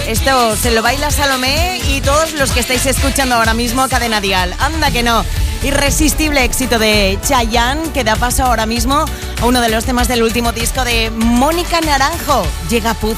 Esto se lo baila Salomé y todos los que estáis escuchando ahora mismo Cadena Dial. Anda que no. Irresistible éxito de Chayanne, que da paso ahora mismo a uno de los temas del último disco de Mónica Naranjo. Llega Puz.